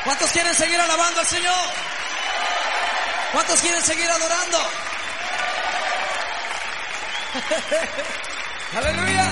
¿Cuántos quieren seguir alabando al Señor? ¿Cuántos quieren seguir adorando? Aleluya.